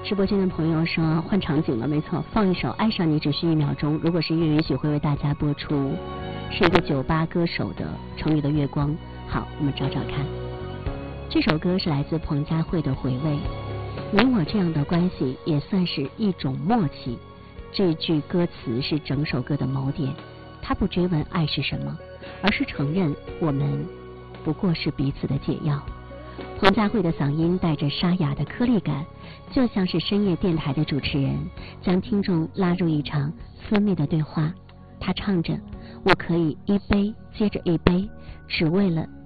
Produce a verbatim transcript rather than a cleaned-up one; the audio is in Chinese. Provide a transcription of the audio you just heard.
直播间的朋友说换场景了，没错，放一首《爱上你只需一秒钟》，如果是月允许会为大家播出，是一个酒吧歌手的《城里的月光》。好，我们找找看，这首歌是来自彭佳慧的《回味》，你我这样的关系也算是一种默契。这句歌词是整首歌的锚点，他不追问爱是什么，而是承认我们不过是彼此的解药。彭佳慧的嗓音带着沙哑的颗粒感，就像是深夜电台的主持人，将听众拉入一场私密的对话。他唱着，我可以一杯接着一杯，只为了